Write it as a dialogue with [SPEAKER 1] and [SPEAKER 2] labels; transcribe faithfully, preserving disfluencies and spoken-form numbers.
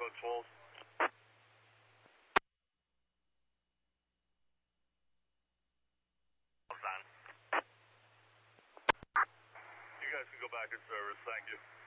[SPEAKER 1] controls. You guys can go back in service, thank you.